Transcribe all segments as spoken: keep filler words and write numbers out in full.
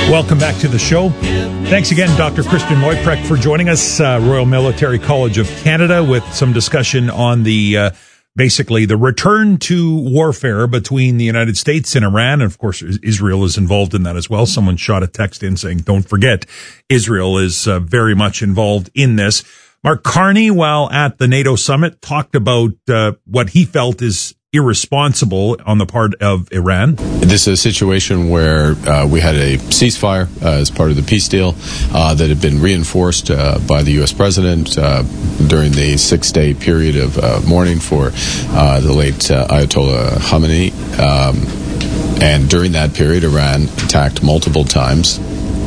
Welcome back to the show. Thanks again, Doctor Christian Leuprecht, for joining us, uh, Royal Military College of Canada, with some discussion on the uh, basically the return to warfare between the United States and Iran. And of course, Israel is involved in that as well. Someone shot a text in saying, don't forget, Israel is uh, very much involved in this. Mark Carney, while at the NATO summit, talked about uh, what he felt is irresponsible on the part of Iran. This is a situation where uh, we had a ceasefire uh, as part of the peace deal uh, that had been reinforced uh, by the U S president uh, during the six-day period of uh, mourning for uh, the late uh, Ayatollah Khamenei. Um, and during that period, Iran attacked multiple times.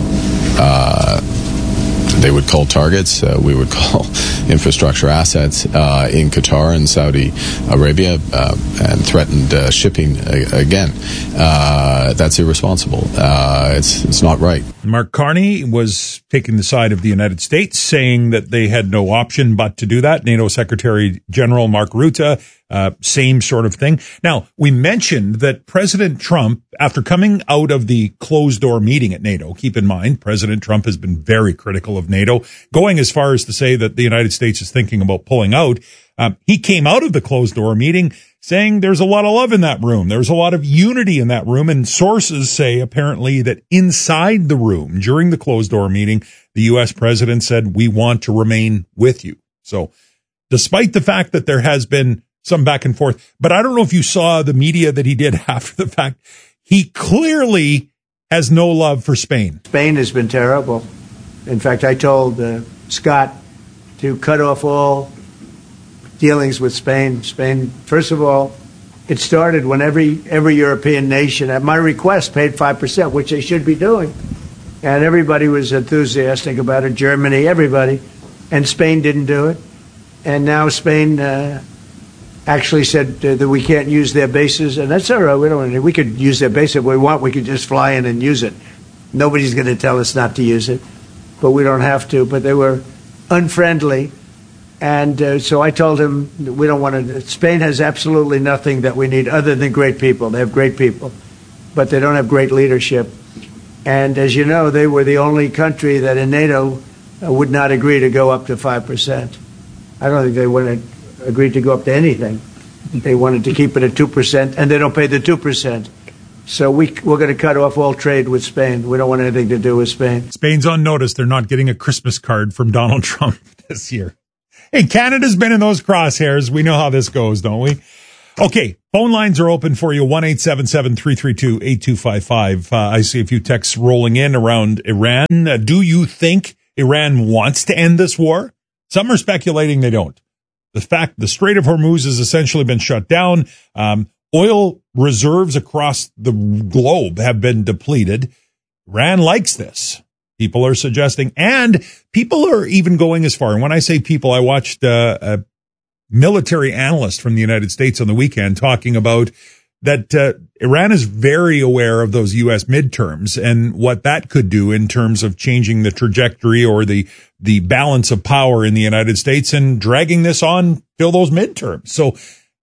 Uh, They would call targets, uh, we would call infrastructure assets uh, in Qatar and Saudi Arabia, uh, and threatened uh, shipping a- again. Uh, that's irresponsible. Uh, it's it's not right. Mark Carney was taking the side of the United States, saying that they had no option but to do that. NATO Secretary General Mark Rutte, uh, same sort of thing. Now, we mentioned that President Trump, after coming out of the closed-door meeting at NATO, keep in mind, President Trump has been very critical of NATO, going as far as to say that the United States is thinking about pulling out. Um, he came out of the closed-door meeting saying there's a lot of love in that room. There's a lot of unity in that room. And sources say apparently that inside the room during the closed-door meeting, the U S president said, we want to remain with you. So despite the fact that there has been some back and forth, but I don't know if you saw the media that he did after the fact, he clearly has no love for Spain. Spain has been terrible. In fact, I told uh, Scott to cut off all dealings with Spain. Spain, first of all, it started when every every European nation, at my request, paid five percent, which they should be doing. And everybody was enthusiastic about it, Germany, everybody. And Spain didn't do it. And now Spain uh, actually said uh, that we can't use their bases. And that's all right. We don't. We could use their base if we want. We could just fly in and use it. Nobody's going to tell us not to use it. But we don't have to. But they were unfriendly. And uh, so I told him we don't want to. Spain has absolutely nothing that we need other than great people. They have great people, but they don't have great leadership. And as you know, they were the only country that in NATO uh, would not agree to go up to five percent. I don't think they would have agreed to go up to anything. They wanted to keep it at two percent, and they don't pay the two percent. So we, we're going to cut off all trade with Spain. We don't want anything to do with Spain. Spain's on notice. They're not getting a Christmas card from Donald Trump this year. Hey, Canada's been in those crosshairs. We know how this goes, don't we? Okay, phone lines are open for you, one eight seven seven, three three two, eight two five five. Uh, I see a few texts rolling in around Iran. Uh, do you think Iran wants to end this war? Some are speculating they don't. The fact the Strait of Hormuz has essentially been shut down. Um, oil reserves across the globe have been depleted. Iran likes this. People are suggesting, and people are even going as far. And when I say people, I watched uh, a military analyst from the United States on the weekend talking about that uh, Iran is very aware of those U S midterms and what that could do in terms of changing the trajectory or the the balance of power in the United States and dragging this on till those midterms. So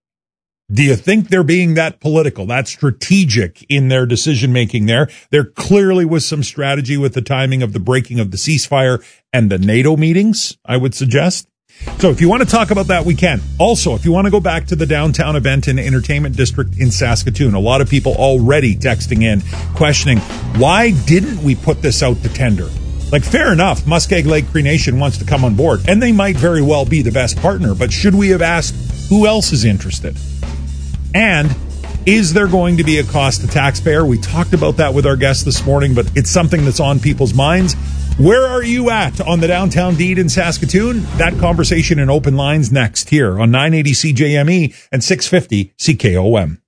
do you think they're being that political, that strategic in their decision-making there? There clearly was some strategy with the timing of the breaking of the ceasefire and the NATO meetings, I would suggest. So if you want to talk about that, we can. Also, if you want to go back to the downtown event and entertainment district in Saskatoon, a lot of people already texting in, questioning, why didn't we put this out to tender? Like, fair enough, Muskeg Lake Cree Nation wants to come on board, and they might very well be the best partner, but should we have asked who else is interested? And is there going to be a cost to taxpayer? We talked about that with our guest this morning, but it's something that's on people's minds. Where are you at on the downtown deed in Saskatoon? That conversation and open lines next here on nine eighty C J M E and six fifty C K O M.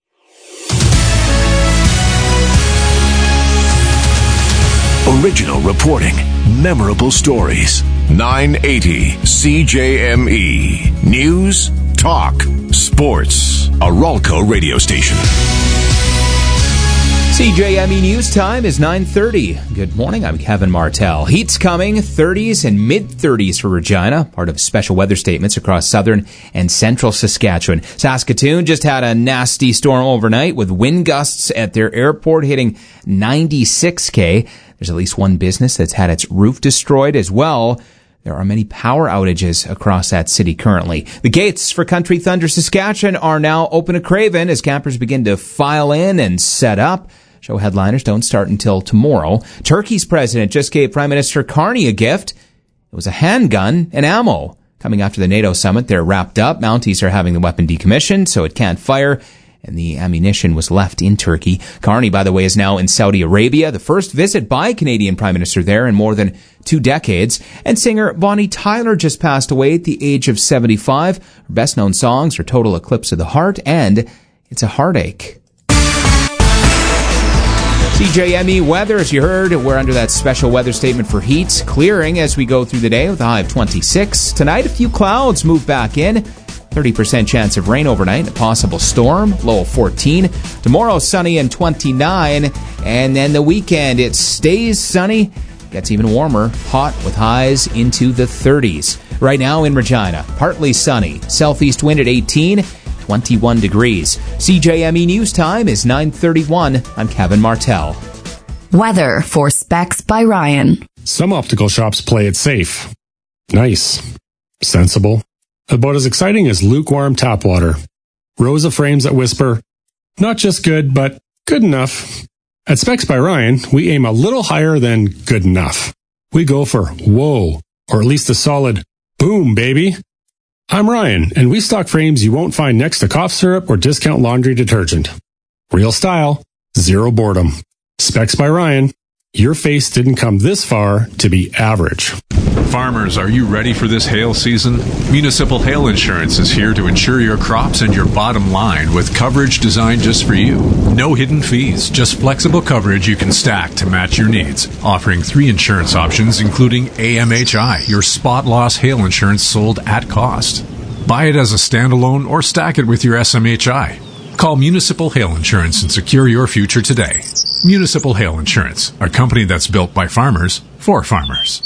Original reporting, memorable stories. nine eighty C J M E. News, talk, sports. A Ralco radio station. C J M E News Time is nine thirty. Good morning, I'm Kevin Martell. Heat's coming, thirties and mid-thirties for Regina, part of special weather statements across southern and central Saskatchewan. Saskatoon just had a nasty storm overnight with wind gusts at their airport hitting ninety-six K. There's at least one business that's had its roof destroyed as well. There are many power outages across that city currently. The gates for Country Thunder Saskatchewan are now open at Craven as campers begin to file in and set up. Show headliners don't start until tomorrow. Turkey's president just gave Prime Minister Carney a gift. It was a handgun and ammo. Coming after the NATO summit, they're wrapped up. Mounties are having the weapon decommissioned, so it can't fire, and the ammunition was left in Turkey. Carney, by the way, is now in Saudi Arabia, the first visit by a Canadian Prime Minister there in more than two decades. And singer Bonnie Tyler just passed away at the age of seventy-five. Her best-known songs are Total Eclipse of the Heart and It's a Heartache. C J M E weather, as you heard, we're under that special weather statement for heat, clearing as we go through the day with a high of twenty-six. Tonight, a few clouds move back in. thirty percent chance of rain overnight, a possible storm, low of fourteen. Tomorrow, sunny and twenty-nine. And then the weekend, it stays sunny, gets even warmer, hot with highs into the thirties. Right now in Regina, partly sunny, southeast wind at eighteen. twenty-one degrees. C J M E News Time is nine thirty-one. I'm Kevin Martell. Weather for Specs by Ryan. Some optical shops play it safe. Nice. Sensible. About as exciting as lukewarm tap water. Rows of frames that whisper, not just good, but good enough. At Specs by Ryan, we aim a little higher than good enough. We go for whoa, or at least a solid boom, baby. I'm Ryan, and we stock frames you won't find next to cough syrup or discount laundry detergent. Real style, zero boredom. Specs by Ryan. Your face didn't come this far to be average. Farmers, are you ready for this hail season? Municipal Hail Insurance is here to insure your crops and your bottom line with coverage designed just for you. No hidden fees, just flexible coverage you can stack to match your needs. Offering three insurance options, including A M H I, your spot loss hail insurance sold at cost. Buy it as a standalone or stack it with your S M H I. Call Municipal Hail Insurance and secure your future today. Municipal Hail Insurance, a company that's built by farmers for farmers.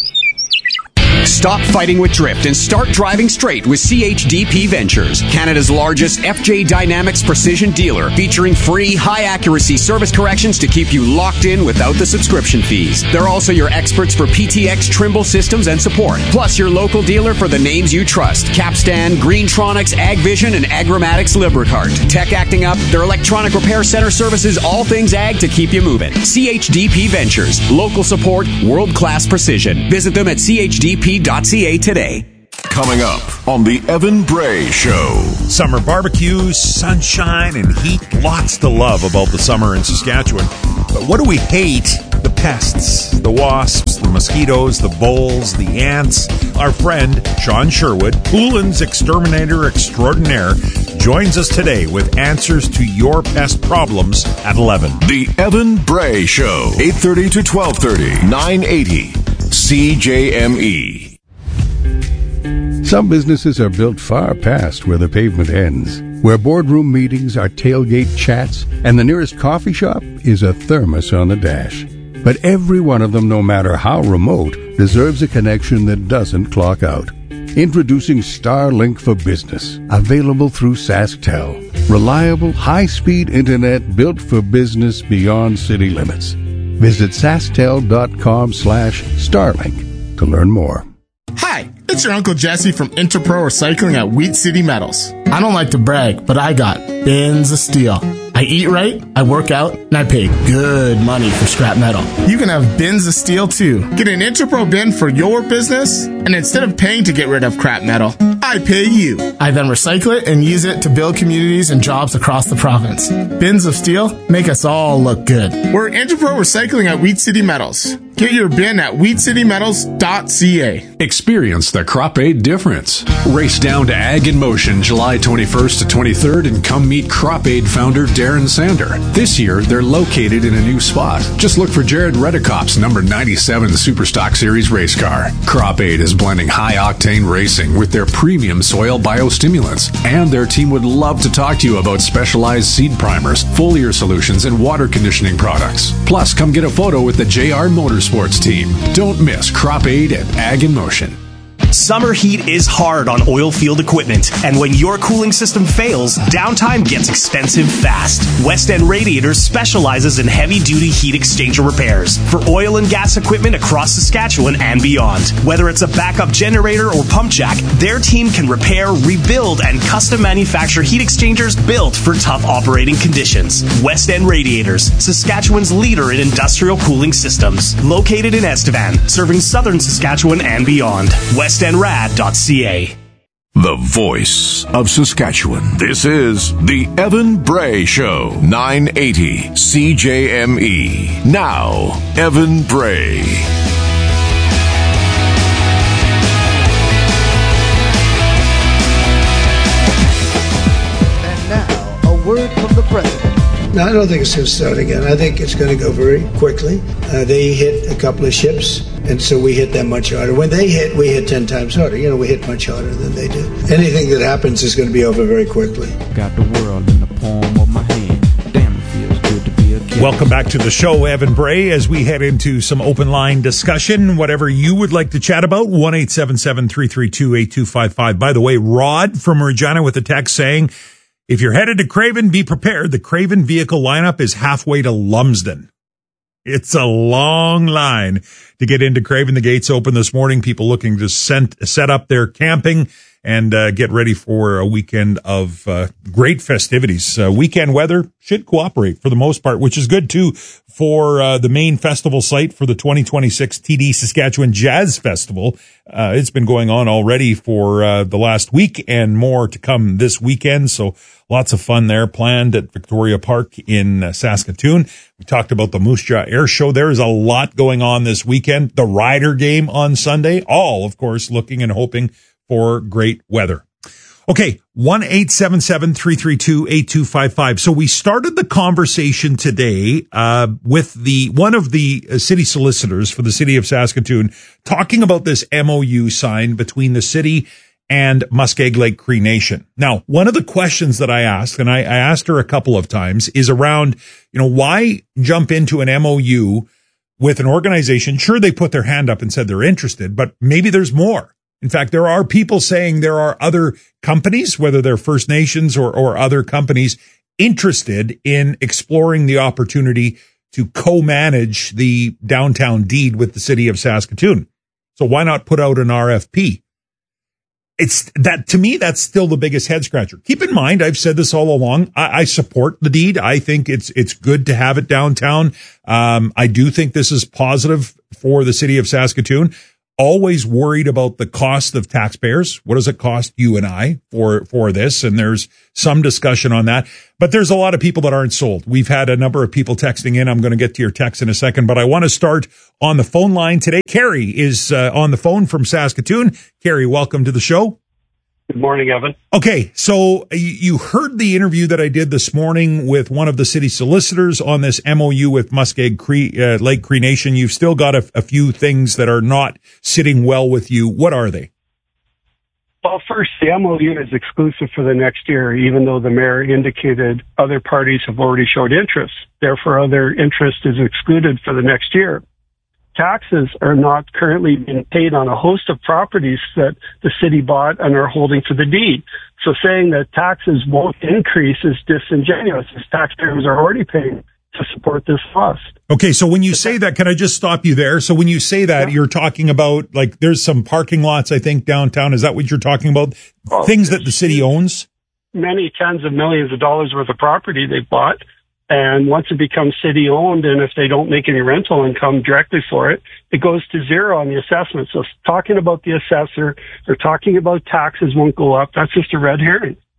Stop fighting with drift and start driving straight with C H D P Ventures, Canada's largest F J Dynamics precision dealer, featuring free, high-accuracy service corrections to keep you locked in without the subscription fees. They're also your experts for P T X Trimble systems and support, plus your local dealer for the names you trust: Capstan, Greentronics, AgVision, and Agramatics Lubricart. Tech acting up, their electronic repair center services all things ag to keep you moving. C H D P Ventures, local support, world-class precision. Visit them at c h d p dot c a today. Coming up on the Evan Bray Show. Summer barbecues, sunshine, and heat. Lots to love about the summer in Saskatchewan. But what do we hate? The pests, the wasps, the mosquitoes, the voles, the ants. Our friend, Sean Sherwood, Poulin's exterminator extraordinaire, joins us today with answers to your pest problems at eleven. The Evan Bray Show. eight thirty to twelve thirty. nine eighty. C J M E. Some businesses are built far past where the pavement ends, where boardroom meetings are tailgate chats, and the nearest coffee shop is a thermos on the dash. But every one of them, no matter how remote, deserves a connection that doesn't clock out. Introducing Starlink for Business, available through SaskTel. Reliable, high-speed internet built for business beyond city limits. Visit sastel.com slash Starlink to learn more. Hi, it's your Uncle Jesse from Interpro Recycling at Wheat City Metals. I don't like to brag, but I got bins of steel. I eat right, I work out, and I pay good money for scrap metal. You can have bins of steel too. Get an Interpro bin for your business, and instead of paying to get rid of crap metal, I pay you. I then recycle it and use it to build communities and jobs across the province. Bins of steel make us all look good. We're Interpro Recycling at Wheat City Metals. Get your bin at wheat city metals dot c a. Experience the Crop Aid difference. Race down to Ag in Motion July twenty-first to twenty-third and come meet Crop Aid founder Darren Sander. This year, they're located in a new spot. Just look for Jared Redekop's number ninety-seven Superstock Series race car. Crop Aid is blending high-octane racing with their premium soil biostimulants. And their team would love to talk to you about specialized seed primers, foliar solutions, and water conditioning products. Plus, come get a photo with the J R Motorsports team. Don't miss Crop Aid at Ag in Motion. Summer heat is hard on oil field equipment, and when your cooling system fails, downtime gets expensive fast. West End Radiators specializes in heavy-duty heat exchanger repairs for oil and gas equipment across Saskatchewan and beyond. Whether it's a backup generator or pump jack, their team can repair, rebuild, and custom manufacture heat exchangers built for tough operating conditions. West End Radiators, Saskatchewan's leader in industrial cooling systems. Located in Estevan, serving southern Saskatchewan and beyond. west end rad dot c a. The voice of Saskatchewan. This is the Evan Bray Show, nine eighty C J M E. Now, Evan Bray. And now, a word from the president. No, I don't think it's going to start again. I think it's going to go very quickly. Uh, they hit a couple of ships, and so we hit them much harder. When they hit, we hit ten times harder. You know, we hit much harder than they do. Anything that happens is going to be over very quickly. Got the world in the palm of my hand. Damn, it feels good to be a kid. Welcome back to the show, Evan Bray, as we head into some open line discussion. Whatever you would like to chat about, one eight seven seven, three three two, eight two five five. By the way, Rod from Regina with a text saying, if you're headed to Craven, be prepared. The Craven vehicle lineup is halfway to Lumsden. It's a long line to get into Craven. The gates open this morning. People looking to send, set up their camping and uh, get ready for a weekend of uh, great festivities. Uh, weekend weather should cooperate for the most part, which is good too for uh, the main festival site for the twenty twenty-six T D Saskatchewan Jazz Festival. Uh, it's been going on already for uh, the last week and more to come this weekend. So lots of fun there planned at Victoria Park in uh, Saskatoon. We talked about the Moose Jaw Air Show. There is a lot going on this weekend. The Rider game on Sunday, all, of course, looking and hoping for great weather. Okay, one eight seven seven, three three two, eight two five five. So we started the conversation today uh with the one of the uh, city solicitors for the city of Saskatoon talking about this M O U signed between the city and Muskeg Lake Cree Nation. Now, one of the questions that I asked, and I, I asked her a couple of times, is around, you know, why jump into an M O U with an organization? Sure, they put their hand up and said they're interested, but maybe there's more. In fact, there are people saying there are other companies, whether they're First Nations or, or other companies, interested in exploring the opportunity to co-manage the downtown deed with the city of Saskatoon. So why not put out an R F P? It's that, to me, that's still the biggest head scratcher. Keep in mind, I've said this all along. I, I support the deed. I think it's, it's good to have it downtown. Um, I do think this is positive for the city of Saskatoon. Always worried about the cost of taxpayers. What does it cost you and I for, for this? And there's some discussion on that, but there's a lot of people that aren't sold. We've had a number of people texting in. I'm going to get to your text in a second, but I want to start on the phone line today. Carrie is uh, on the phone from Saskatoon. Carrie, welcome to the show. Good morning, Evan. Okay, so you heard the interview that I did this morning with one of the city solicitors on this M O U with Muskeg Cree, uh, Lake Cree Nation. You've still got a, a few things that are not sitting well with you. What are they? Well, first, the M O U is exclusive for the next year, even though the mayor indicated other parties have already showed interest. Therefore, other interest is excluded for the next year. Taxes are not currently being paid on a host of properties that the city bought and are holding to the deed. So saying that taxes won't increase is disingenuous, as taxpayers are already paying to support this cost. Okay, so when you say that, can I just stop you there? So when you say that, yeah. You're talking about, like, there's some parking lots, I think, downtown. Is that what you're talking about? Well, things that the city owns? Many tens of millions of dollars worth of property they've bought. And once it becomes city-owned, and if they don't make any rental income directly for it, it goes to zero on the assessment. So talking about the assessor or talking about taxes won't go up, that's just a red herring.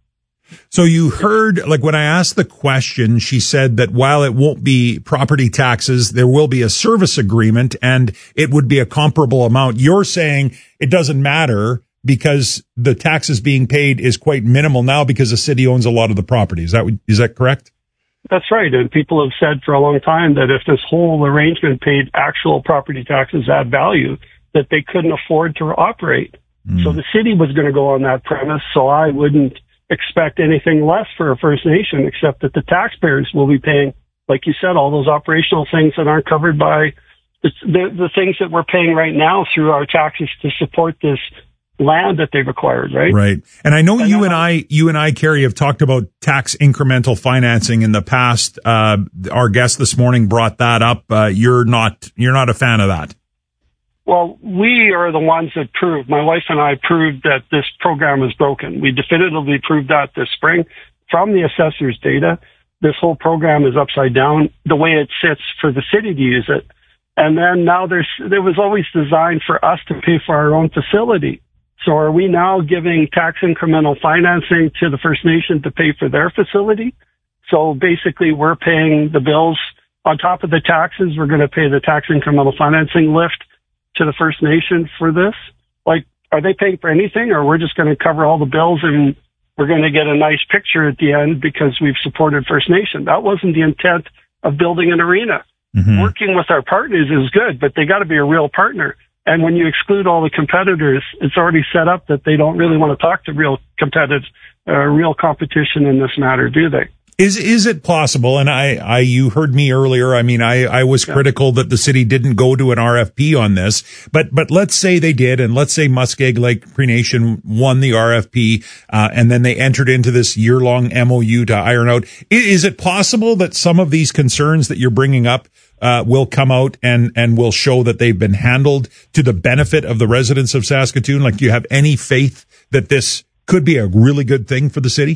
So you heard, like when I asked the question, she said that while it won't be property taxes, there will be a service agreement and it would be a comparable amount. You're saying it doesn't matter because the taxes being paid is quite minimal now because the city owns a lot of the property. Is that, is that correct? That's right. And people have said for a long time that if this whole arrangement paid actual property taxes at value, that they couldn't afford to operate. Mm. So the city was going to go on that premise. So I wouldn't expect anything less for a First Nation, except that the taxpayers will be paying, like you said, all those operational things that aren't covered by the, the, the things that we're paying right now through our taxes to support this land that they've acquired, right? Right. And I know and you and I, you and I, Carrie, have talked about tax incremental financing in the past. Uh, our guest this morning brought that up. Uh, you're not, you're not a fan of that. Well, we are the ones that proved, my wife and I proved that this program is broken. We definitively proved that this spring from the assessor's data. This whole program is upside down the way it sits for the city to use it. And then now there's, there was always designed for us to pay for our own facility. So are we now giving tax incremental financing to the First Nation to pay for their facility? So basically we're paying the bills on top of the taxes. We're going to pay the tax incremental financing lift to the First Nation for this? Like, are they paying for anything, or we're just going to cover all the bills and we're going to get a nice picture at the end because we've supported First Nation? That wasn't the intent of building an arena. Mm-hmm. Working with our partners is good, but they got to be a real partner. And when you exclude all the competitors, it's already set up that they don't really want to talk to real competitors, uh, real competition in this matter, do they? Is is it possible? And I, I, you heard me earlier. I mean, I, I was yeah. critical that the city didn't go to an R F P on this, but but let's say they did, and let's say Muskeg Lake Cree Nation won the R F P, uh, and then they entered into this year long M O U to iron out. Is it possible that some of these concerns that you're bringing up uh, will come out and and will show that they've been handled to the benefit of the residents of Saskatoon? Like, do you have any faith that this could be a really good thing for the city?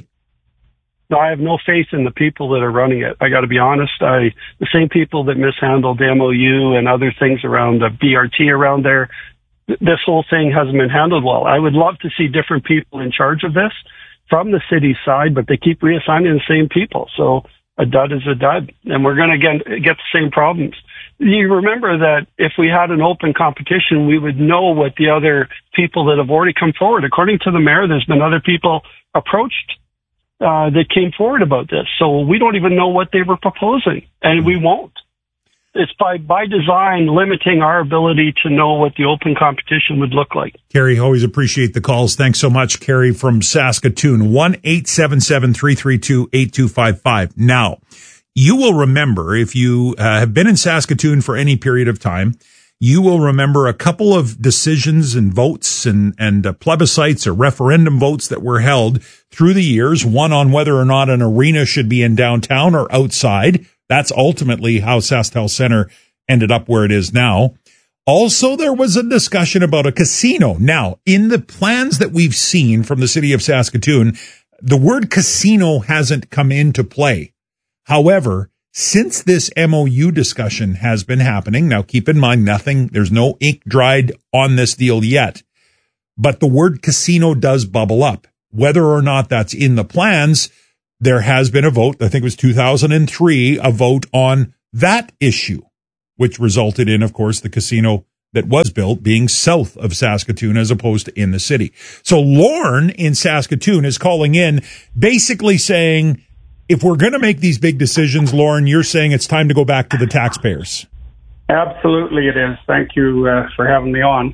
No, I have no faith in the people that are running it. I got to be honest. I, the same people that mishandled the M O U and other things around the B R T around there, th- this whole thing hasn't been handled well. I would love to see different people in charge of this from the city side, but they keep reassigning the same people. So a dud is a dud, and we're going to get, get the same problems. You remember that if we had an open competition, we would know what the other people that have already come forward. According to the mayor, there's been other people approached Uh, that came forward about this. So we don't even know what they were proposing, and we won't. It's by, by design limiting our ability to know what the open competition would look like. Carrie, always appreciate the calls. Thanks so much, Carrie from Saskatoon. one eight seven seven, three three two, eight two five five. Now, you will remember, if you uh, have been in Saskatoon for any period of time, you will remember a couple of decisions and votes and, and uh, plebiscites or referendum votes that were held through the years, one on whether or not an arena should be in downtown or outside. That's ultimately how SaskTel Center ended up where it is now. Also, there was a discussion about a casino. Now, in the plans that we've seen from the city of Saskatoon, the word casino hasn't come into play. However, since this M O U discussion has been happening, now keep in mind nothing, there's no ink dried on this deal yet, but the word casino does bubble up. Whether or not that's in the plans, there has been a vote, I think it was two thousand three, a vote on that issue, which resulted in, of course, the casino that was built being south of Saskatoon as opposed to in the city. So Lorne in Saskatoon is calling in basically saying, if we're going to make these big decisions, Lauren, you're saying it's time to go back to the taxpayers. Absolutely it is. Thank you uh, for having me on.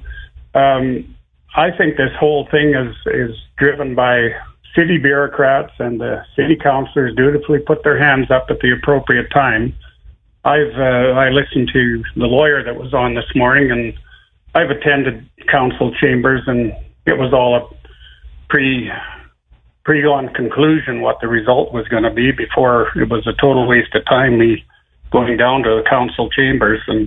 Um, I think this whole thing is, is driven by city bureaucrats, and the city councilors dutifully put their hands up at the appropriate time. I've uh, I listened to the lawyer that was on this morning, and I've attended council chambers, and it was all a pre pre-gone conclusion what the result was going to be before it was a total waste of time me going down to the council chambers. And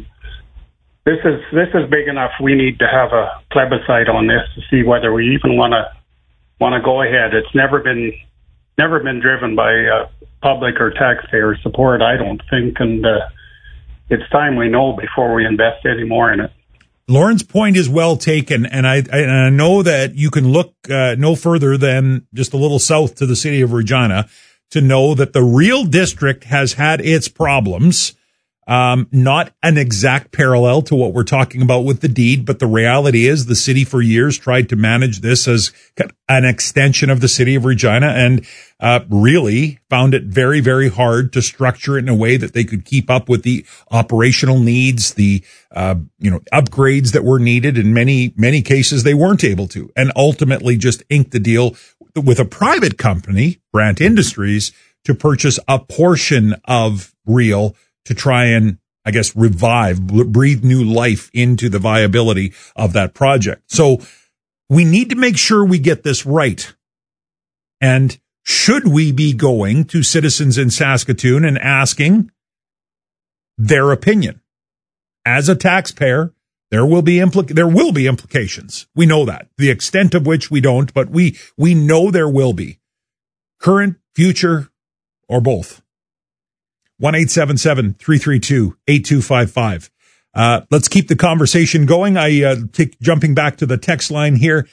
this is this is big enough. We need to have a plebiscite on this to see whether we even want to want to go ahead. It's never been never been driven by uh, public or taxpayer support, I don't think, and uh, it's time we know before we invest any more in it. Lauren's point is well taken, and I, I, and I know that you can look uh, no further than just a little south to the city of Regina to know that the real district has had its problems. Um, not an exact parallel to what we're talking about with the deed, but the reality is the city for years tried to manage this as an extension of the city of Regina and uh, really found it very, very hard to structure it in a way that they could keep up with the operational needs, the uh, you know upgrades that were needed. In many, many cases, they weren't able to, and ultimately just inked the deal with a private company, Brant Industries, to purchase a portion of Real to try and, I guess, revive, breathe new life into the viability of that project. So we need to make sure we get this right. And should we be going to citizens in Saskatoon and asking their opinion? As a taxpayer, there will be impl- there will be implications. We know that. The extent of which we don't, but we we know there will be. Current, future, or both. one eight seven seven, three three two, eight two five five. Uh, let's keep the conversation going. I uh, take jumping back to the text line here.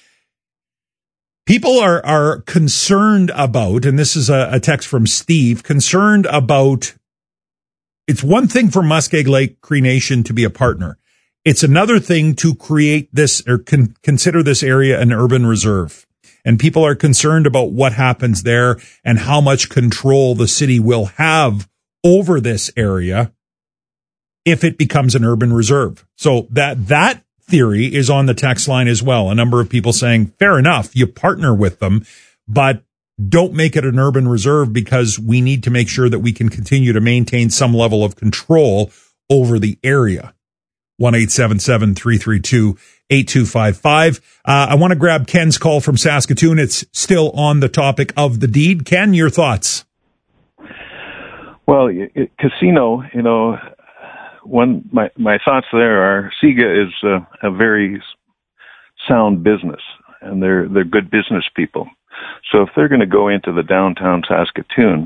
People are are concerned about, and this is a, a text from Steve, concerned about, it's one thing for Muskeg Lake Cree Nation to be a partner. It's another thing to create this or con- consider this area an urban reserve. And people are concerned about what happens there and how much control the city will have over this area if it becomes an urban reserve. So that that theory is on the text line as well. A number of people saying, fair enough, you partner with them, but don't make it an urban reserve because we need to make sure that we can continue to maintain some level of control over the area. one eight seven seven, three three two, eight two five five. Uh, I want to grab Ken's call from Saskatoon. It's still on the topic of the deed. Ken, your thoughts? Well, it, casino, you know, one my my thoughts there are SIGA is a, a very sound business, and they're they're good business people. So if they're going to go into the downtown Saskatoon,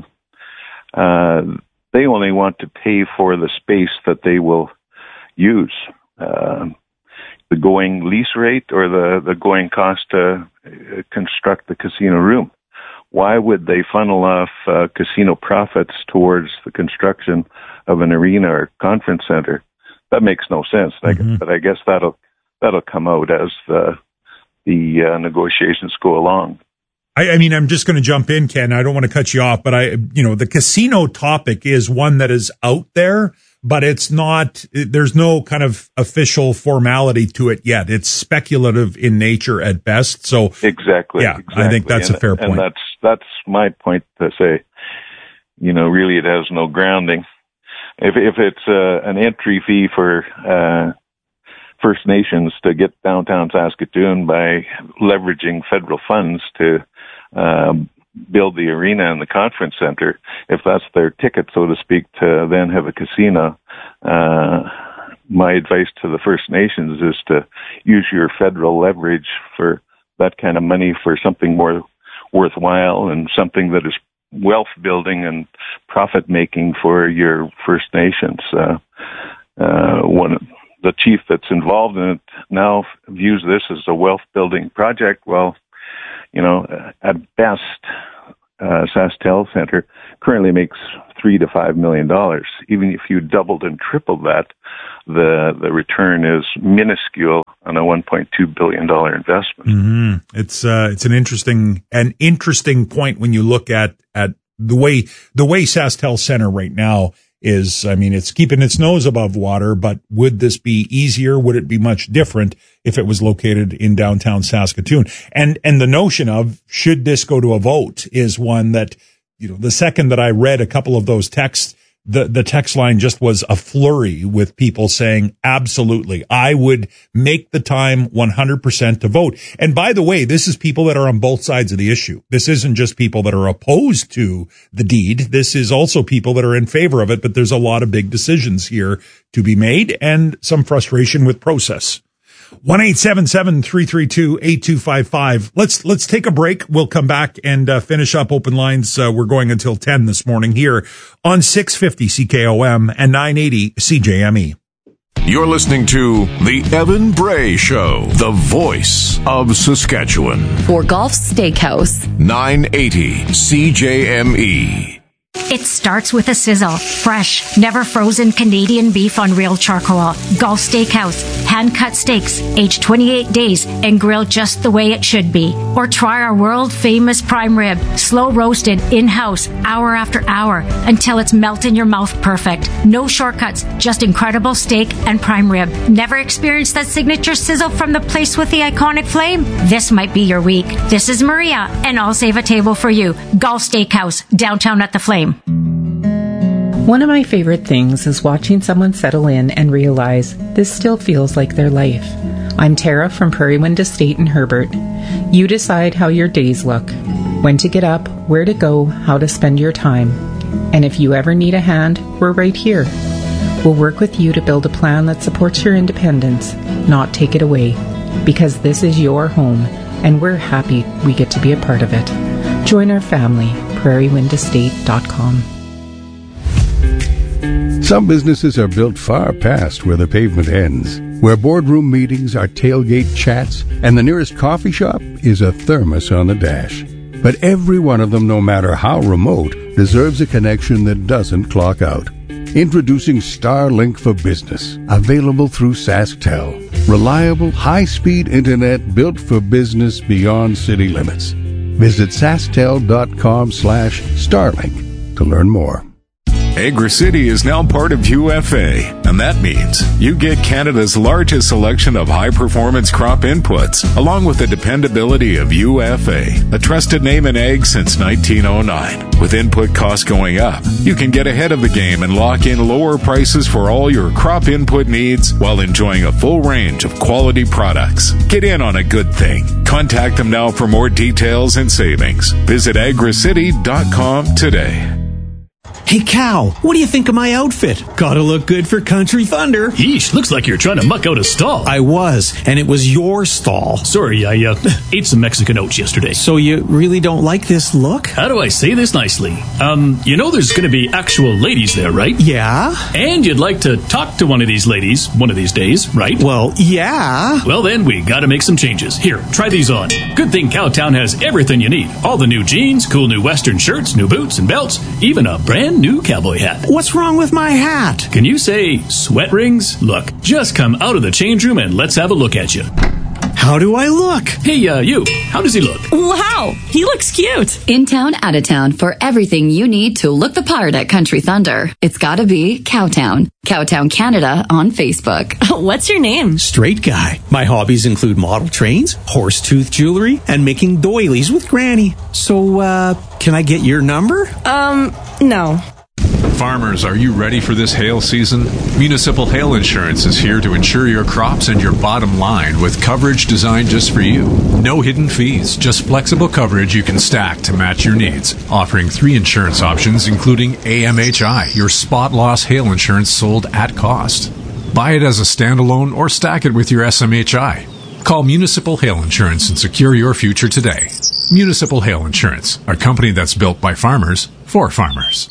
uh, they only want to pay for the space that they will use, uh, the going lease rate or the the going cost to construct the casino room. Why would they funnel off uh, casino profits towards the construction of an arena or conference center? That makes no sense. Mm-hmm. But I guess that'll that'll come out as the the uh, negotiations go along. I, I mean, I'm just going to jump in, Ken. I don't want to cut you off, but I, you know, the casino topic is one that is out there, but it's not. There's no kind of official formality to it yet. It's speculative in nature at best. So exactly, yeah, exactly. I think that's and, a fair point. And that's that's my point to say. You know, really, it has no grounding. If if it's uh, an entry fee for uh, First Nations to get downtown Saskatoon by leveraging federal funds to um, build the arena and the conference center, if that's their ticket, so to speak, to then have a casino, uh, my advice to the First Nations is to use your federal leverage for that kind of money for something more worthwhile and something that is wealth building and profit making for your First Nations. Uh, uh, one, the chief that's involved in it now views this as a wealth building project. Well, you know, at best, uh, SaskTel Center currently makes three to five million dollars. Even if you doubled and tripled that, the the return is minuscule on a one point two billion dollar investment. Mm-hmm. It's uh, it's an interesting an interesting point when you look at at the way the way SaskTel Center right now is. I mean, it's keeping its nose above water, but would this be easier? Would it be much different if it was located in downtown Saskatoon? And and the notion of should this go to a vote is one that, you know, the second that I read a couple of those texts, the, the text line just was a flurry with people saying, absolutely, I would make the time one hundred percent to vote. And by the way, this is people that are on both sides of the issue. This isn't just people that are opposed to the deed. This is also people that are in favor of it, but there's a lot of big decisions here to be made and some frustration with process. one eight seven seven, three three two, eight two five five. Let's, let's take a break. We'll come back and uh, finish up open lines. Uh, we're going until ten this morning here on six fifty C K O M and nine eighty C J M E. You're listening to The Evan Bray Show, the voice of Saskatchewan. For Golf Steakhouse. nine eighty C J M E. It starts with a sizzle. Fresh, never frozen Canadian beef on real charcoal. Gulf Steakhouse. Hand-cut steaks, aged twenty-eight days, and grilled just the way it should be. Or try our world-famous prime rib. Slow roasted, in-house, hour after hour, until it's melt in your mouth perfect. No shortcuts, just incredible steak and prime rib. Never experienced that signature sizzle from the place with the iconic flame? This might be your week. This is Maria, and I'll save a table for you. Gulf Steakhouse, downtown at the Flame. One of my favorite things is watching someone settle in and realize this still feels like their life. I'm Tara from Prairie Wind Estate in Herbert. You decide how your days look, when to get up, where to go, how to spend your time. And if you ever need a hand, we're right here. We'll work with you to build a plan that supports your independence, not take it away. Because this is your home, and we're happy we get to be a part of it. Join our family, prairie wind estate dot com. Some businesses are built far past where the pavement ends, where boardroom meetings are tailgate chats, and the nearest coffee shop is a thermos on the dash. But every one of them, no matter how remote, deserves a connection that doesn't clock out. Introducing Starlink for Business, available through SaskTel. Reliable, high-speed internet built for business beyond city limits. Visit sasktel.com slash Starlink to learn more. Agri-City is now part of U F A, and that means you get Canada's largest selection of high-performance crop inputs, along with the dependability of U F A, a trusted name in ag since nineteen oh nine. With input costs going up, you can get ahead of the game and lock in lower prices for all your crop input needs while enjoying a full range of quality products. Get in on a good thing. Contact them now for more details and savings. Visit agri city dot com today. Hey, Cal, what do you think of my outfit? Gotta look good for Country Thunder. Yeesh, looks like you're trying to muck out a stall. I was, and it was your stall. Sorry, I uh, ate some Mexican oats yesterday. So you really don't like this look? How do I say this nicely? Um, you know there's gonna be actual ladies there, right? Yeah. And you'd like to talk to one of these ladies one of these days, right? Well, yeah. Well, then we gotta make some changes. Here, try these on. Good thing Cowtown has everything you need. All the new jeans, cool new western shirts, new boots and belts, even a brand new cowboy hat. What's wrong with my hat? Can you say sweat rings? Look, just come out of the change room and let's have a look at you. How do I look? Hey, uh, you. How does he look? Wow, he looks cute. In town, out of town, for everything you need to look the part at Country Thunder. It's gotta be Cowtown. Cowtown Canada on Facebook. What's your name? Straight guy. My hobbies include model trains, horse tooth jewelry, and making doilies with Granny. So, uh, can I get your number? Um, no. Farmers, are you ready for this hail season? Municipal Hail Insurance is here to insure your crops and your bottom line with coverage designed just for you. No hidden fees, just flexible coverage you can stack to match your needs. Offering three insurance options, including A M H I, your spot loss hail insurance sold at cost. Buy it as a standalone or stack it with your S M H I. Call Municipal Hail Insurance and secure your future today. Municipal Hail Insurance, a company that's built by farmers for farmers.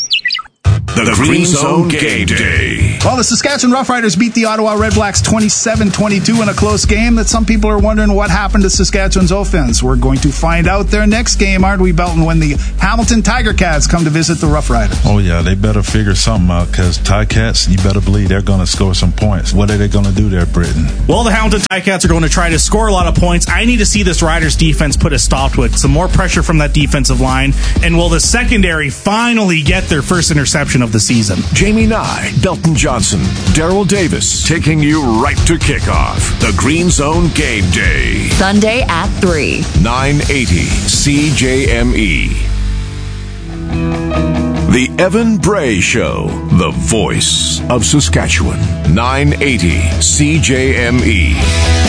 The, the Green, Green Zone Game Day. Well, the Saskatchewan Roughriders beat the Ottawa Redblacks twenty-seven twenty-two in a close game that some people are wondering what happened to Saskatchewan's offense. We're going to find out their next game, aren't we, Belton, when the Hamilton Tiger Cats come to visit the Roughriders? Oh, yeah, they better figure something out because Ticats, you better believe they're going to score some points. What are they going to do there, Britain? Well, the Hamilton Ticats are going to try to score a lot of points. I need to see this Riders defense put a stop to it. Some more pressure from that defensive line. And will the secondary finally get their first interception of the season? Jamie Nye, Belton Johnson, Daryl Davis, taking you right to kickoff. The Green Zone Game Day. Sunday at three. nine eighty C J M E. The Evan Bray Show, the voice of Saskatchewan. nine eighty C J M E.